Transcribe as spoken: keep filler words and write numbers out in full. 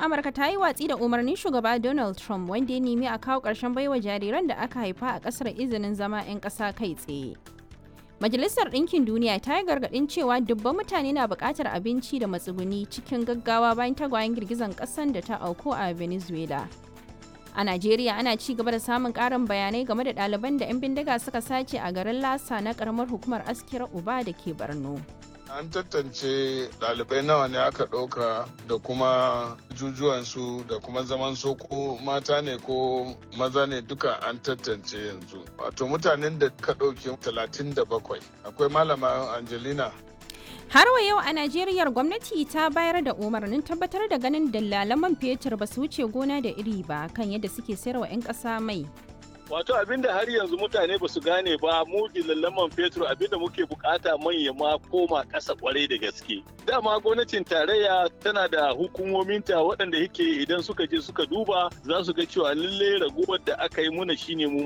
Amurka ta yi watsi da umarnin shugaba Donald Trump wanda ya nemi a kawo ƙarshen baiwa jariran da aka haifa a ƙasar izinin zama 'yan ƙasa kai tsaye. Majalisar Ɗinkin Duniya ta yi gargaɗin cewa dubban mutane na buƙatar abinci da matsuguni cikin gaggawa bayan tagwayen girgizan ƙasan da ta auku a Venezuela. A Najeriya ana ci gaba da samun ƙarin bayanai game da ɗaliban da 'yan bindiga suka sace a garin Lasa na ƙaramar hukumar Askira Uba da ke Borno. An tantance ɗalibai nawa ne aka ɗauka da kuma jujuwansu da kuma zaman su ko mata ne ko maza ne duka an tantance yanzu. Wato mutanen da ka ɗauki talatin da bakwai. Akwai malama Angelina. Har wa yau a Najeriya gwamnati ta bayar da umarnin tabbatar da ganin dalalan man fetur ba su wuce gona da iri ba kan yadda suke sayarwa 'yan ƙasa mai. Wato abinda har yanzu mutane ba su gane ba mu dillalan man fetur abinda muke bukata manya ma koma ƙasa kwarai da gaske. Dama gwamnatin tarayya tana da hukumominta waɗanda yake idan suka je suka duba za su ga cewa lalle raguwar da aka yi muna shine mu